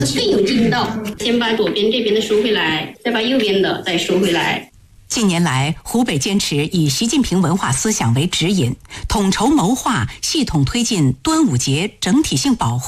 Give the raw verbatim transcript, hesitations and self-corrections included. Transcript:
更有劲道。先把左边这边的收回来，再把右边的再收回来。 近年来，湖北坚持以习近平文化思想为指引，统筹谋划，系统推进端午节整体性保护